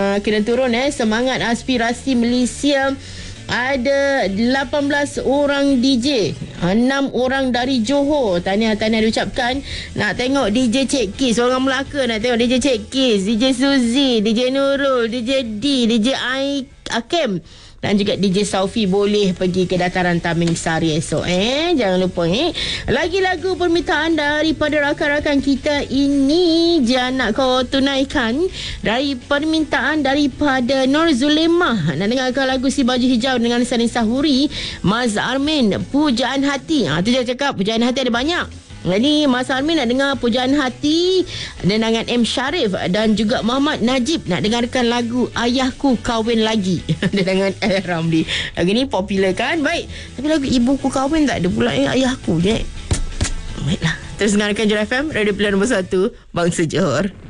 kena turun semangat aspirasi Malaysia. Ada 18 orang DJ, 6 orang dari Johor. Tahniah diucapkan. Nak tengok DJ Cik Kiss, orang Melaka nak tengok DJ Cik Kiss, DJ Suzy, DJ Nurul, DJ D, DJ Akem dan juga DJ Saufi boleh pergi ke dataran Taming Sari esok. Jangan lupa lagi lagu permintaan daripada rakan-rakan kita ini. Jangan nak kau tunaikan dari permintaan daripada Nur Zulemah. Nak dengarkan lagu Si Baju Hijau dengan Sanin Sahuri. Mas Armin, Pujaan Hati. Tu dia cakap Pujaan Hati ada banyak. Jadi Mas Armin nak dengar Pujaan Hati dengan M. Sharif dan juga Muhammad Najib nak dengarkan lagu Ayahku Kahwin Lagi dengan Ramli. Lagu ni popular kan? Baik. Tapi lagu Ibuku Kahwin tak ada pula ayahku je. Baiklah. Terus dengarkan Johor FM, Radio Pilihan nombor 1 Bangsa Johor.